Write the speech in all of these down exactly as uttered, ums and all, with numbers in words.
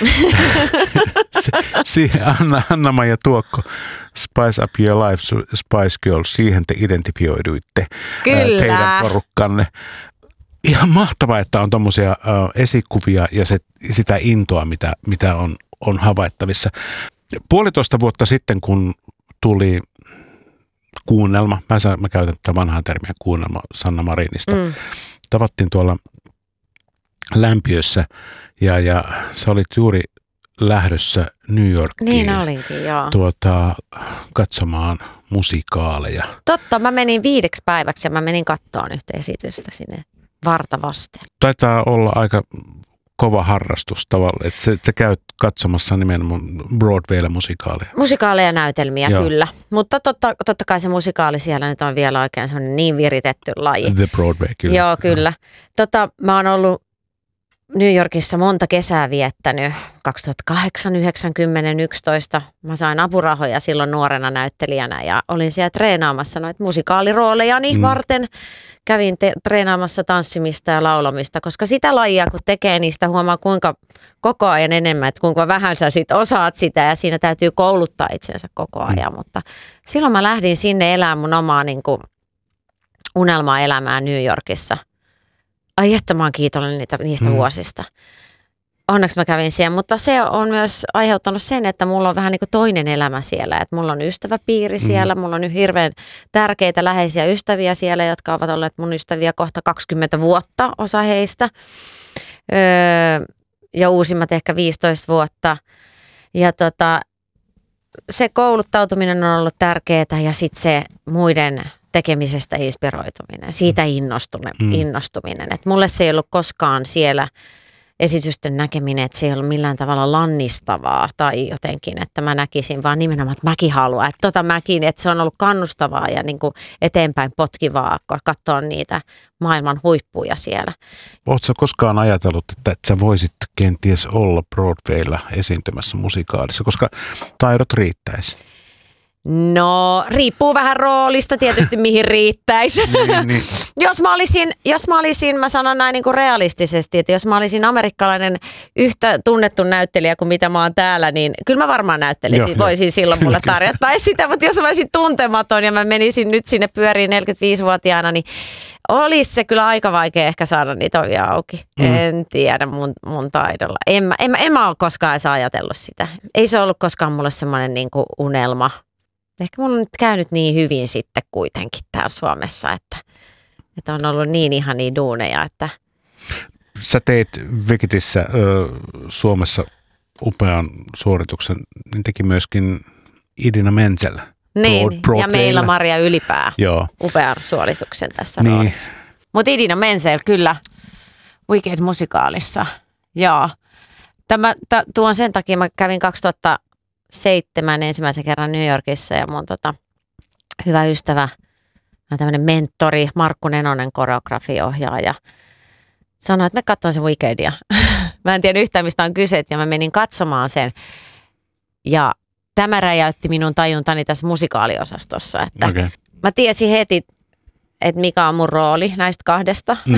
si, Anna, Anna-Maija Tuokko, Spice Up Your Life, Spice Girls, siihen te identifioiduitte. Kyllä. Teidän porukkanne. Ihan mahtavaa, että on tommosia uh, esikuvia ja se, sitä intoa, mitä, mitä on, on havaittavissa. Puolitoista vuotta sitten, kun tuli kuunnelma, mä, saan, mä käytän tätä vanhaa termiä kuunnelma Sanna Marinista, mm. tavattiin tuolla Lämpiössä ja, ja sä olit juuri lähdössä New Yorkiin. Niin olinkin, joo. Tuota, katsomaan musikaaleja. Totta, mä menin viideksi päiväksi ja mä menin kattoon yhtä esitystä sinne varta vasten. Taitaa olla aika kova harrastus tavalla, että sä, sä käyt katsomassa nimenomaan Broadwaylla musikaaleja. Musikaaleja ja näytelmiä, Joo. kyllä. Mutta totta, totta kai se musikaali siellä nyt on vielä oikein semmoinen niin viritetty laji. The Broadway, kyllä. Joo, kyllä. Tota, mä oon ollut New Yorkissa monta kesää viettänyt, kaksituhattakahdeksan, yhdeksän, kymmenen, yksitoista. Mä sain apurahoja silloin nuorena näyttelijänä ja olin siellä treenaamassa noita musikaaliroolejani mm. varten. Kävin te- treenaamassa tanssimista ja laulamista, koska sitä lajia kun tekee, niin sitä huomaa kuinka koko ajan enemmän, että kuinka vähän sä sit osaat sitä ja siinä täytyy kouluttaa itsensä koko ajan. Mm. Mutta silloin mä lähdin sinne elämään mun omaa niin kuin unelmaa elämää New Yorkissa. Ai että mä oon kiitollinen niitä, niistä mm. vuosista. Onneksi mä kävin siellä, mutta se on myös aiheuttanut sen, että mulla on vähän niin kuin toinen elämä siellä. Että mulla on ystäväpiiri siellä, mm. mulla on hirveän tärkeitä läheisiä ystäviä siellä, jotka ovat olleet mun ystäviä kohta kaksikymmentä vuotta, osa heistä. Öö, ja uusimmat ehkä viisitoista vuotta. Ja tota, se kouluttautuminen on ollut tärkeää ja sitten se muiden tekemisestä inspiroituminen, siitä innostuminen. Mm. innostuminen. Et mulle se ei ollut koskaan siellä esitysten näkeminen, että se ei ollut millään tavalla lannistavaa tai jotenkin, että mä näkisin vaan nimenomaan, että mäkin haluan. Että tota mäkin, että se on ollut kannustavaa ja niin kuin eteenpäin potkivaa, katsoa niitä maailman huippuja siellä. Oletko koskaan ajatellut, että, että sä voisit kenties olla Broadwaylla esiintymässä musikaalissa, koska taidot riittäisi? No, riippuu vähän roolista tietysti, mihin riittäisi. Niin, niin. jos, mä olisin, jos mä olisin, mä sanon näin niin kuin realistisesti, että jos mä olisin amerikkalainen yhtä tunnettu näyttelijä kuin mitä mä oon täällä, niin kyllä mä varmaan näyttelisin. Joo, voisin jo. Silloin mulle tarjottaisi sitä, mutta jos mä olisin tuntematon ja mä menisin nyt sinne pyöriin neljäkymmentäviisivuotiaana, niin olisi se kyllä aika vaikea ehkä saada niitä ovia auki. Mm. En tiedä mun, mun taidolla. En mä, en, mä, en mä ole koskaan edes ajatellut sitä. Ei se ollut koskaan mulle semmoinen niin kuin unelma. Ehkä mulla on nyt käynyt niin hyvin sitten kuitenkin täällä Suomessa, että, että on ollut niin ihania duuneja, että... Sä teit Wikitissä ö, Suomessa upean suorituksen, niin teki myöskin Idina Menzel. Niin, Broad, ja meillä Maria Ylipää. Joo. Upean suorituksen tässä niin. roolissa. Mutta Idina Menzel kyllä Wicked musikaalissa, joo. Tämä, t- tuon sen takia mä kävin kaksituhattaseitsemän ensimmäisen kerran New Yorkissa ja mun tota, hyvä ystävä, tämmöinen mentori, Markku Nenonen, koreografiohjaaja, sanoi, että me katsoin sen Wickedia. Mä en tiedä yhtään, mistä on kyse, ja mä menin katsomaan sen. Ja tämä räjäytti minun tajuntani tässä musikaaliosastossa, että okay. Mä tiesin heti, että mikä on mun rooli näistä kahdesta. Mm.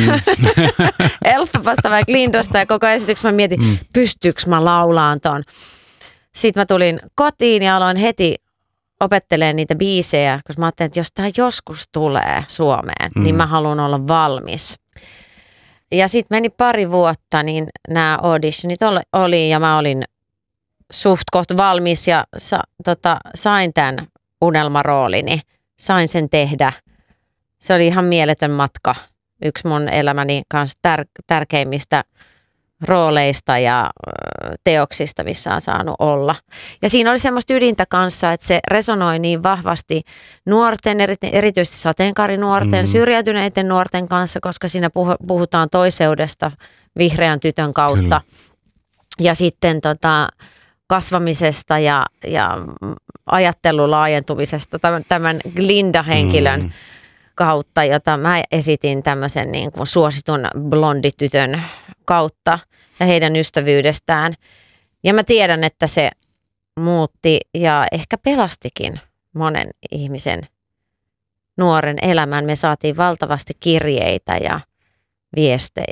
Elphaba vai Glindasta ja koko esityksen mä mietin, mm. pystyykö mä laulaan ton. Sitten mä tulin kotiin ja aloin heti opettelemaan niitä biisejä, koska mä ajattelin, että jos tää joskus tulee Suomeen, mm. niin mä haluan olla valmis. Ja sitten meni pari vuotta, niin nämä auditionit oli ja mä olin suht kohta valmis ja sa, tota, sain tämän unelmaroolini. Sain sen tehdä. Se oli ihan mieletön matka. Yksi mun elämäni kanssa tär, tärkeimmistä rooleista ja teoksista, missä on saanut olla. Ja siinä oli semmoista ydintä kanssa, että se resonoi niin vahvasti nuorten, erityisesti sateenkaarinuorten, mm. syrjäytyneiden nuorten kanssa, koska siinä puhutaan toiseudesta vihreän tytön kautta. Kyllä. Ja sitten tota, kasvamisesta ja, ja ajattelun laajentumisesta tämän, tämän Glinda-henkilön mm. kautta, jota mä esitin tämmöisen niin kuin suositun blonditytön kautta ja heidän ystävyydestään. Ja mä tiedän, että se muutti ja ehkä pelastikin monen ihmisen nuoren elämän. Me saatiin valtavasti kirjeitä ja viestejä